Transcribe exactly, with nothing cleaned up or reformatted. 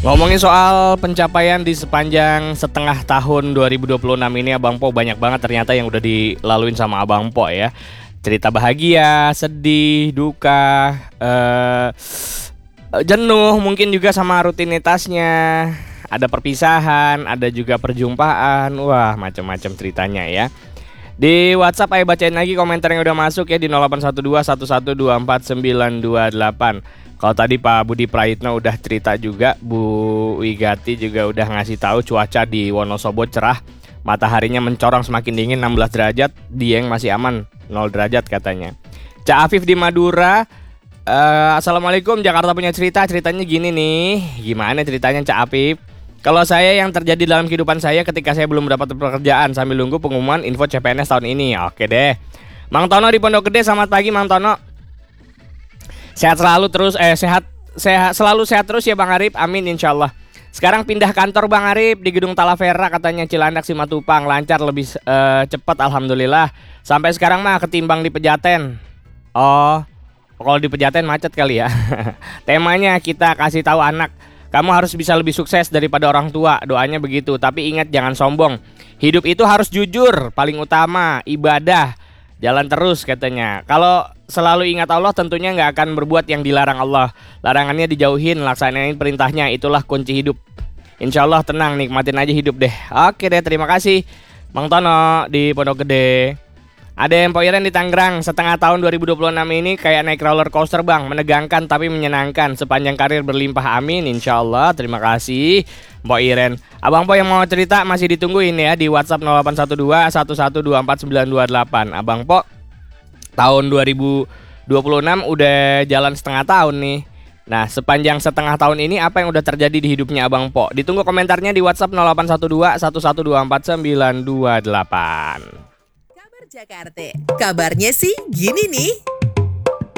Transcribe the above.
Ngomongin soal pencapaian di sepanjang setengah tahun dua ribu dua puluh enam ini, Abang Po banyak banget ternyata yang udah dilaluin sama Abang Po ya. Cerita bahagia, sedih, duka, eh, jenuh, mungkin juga sama rutinitasnya. Ada perpisahan, ada juga perjumpaan. Wah, macam-macam ceritanya ya. Di WhatsApp ayo bacain lagi komentar yang udah masuk ya di nol delapan satu dua satu satu dua empat sembilan dua delapan. Kalau tadi Pak Budi Praitno udah cerita juga, Bu Wigati juga udah ngasih tahu cuaca di Wonosobo cerah, mataharinya mencorong semakin dingin enam belas derajat, Dieng masih aman nol derajat katanya. Cak Afif di Madura, uh, Assalamualaikum, Jakarta punya cerita, ceritanya gini nih. Gimana ceritanya Cak Afif? Kalau saya yang terjadi dalam kehidupan saya ketika saya belum mendapat pekerjaan sambil nunggu pengumuman info C P N S tahun ini. Oke deh. Mang Tono di Pondok Gede, selamat pagi Mang Tono. Sehat selalu terus, eh sehat, sehat selalu sehat terus ya Bang Arif, amin insyaallah. Sekarang pindah kantor Bang Arif di gedung Talavera katanya Cilandak Simatupang, lancar lebih eh, cepat alhamdulillah. Sampai sekarang mah ketimbang di Pejaten. Oh, kalau di Pejaten macet kali ya. Temanya kita kasih tahu anak, kamu harus bisa lebih sukses daripada orang tua, doanya begitu. Tapi ingat jangan sombong. Hidup itu harus jujur, paling utama ibadah. Jalan terus katanya. Kalau selalu ingat Allah tentunya nggak akan berbuat yang dilarang Allah. Larangannya dijauhin, laksanain perintahnya, itulah kunci hidup. Insya Allah tenang, nikmatin aja hidup deh. Oke deh, terima kasih Mang Tono di Pondok Gede. Ada yang Poiren di Tangerang, setengah tahun dua ribu dua puluh enam ini kayak naik roller coaster Bang, menegangkan tapi menyenangkan, sepanjang karir berlimpah amin insya Allah. Terima kasih Poiren. Abang Po yang mau cerita masih ditungguin ya di WhatsApp nol delapan satu dua satu satu dua empat sembilan dua delapan. Abang Po tahun dua ribu dua puluh enam udah jalan setengah tahun nih. Nah, sepanjang setengah tahun ini apa yang udah terjadi di hidupnya Abang Po? Ditunggu komentarnya di WhatsApp nol delapan satu dua satu satu dua empat sembilan dua delapan. Kabar Jakarta, kabarnya sih gini nih.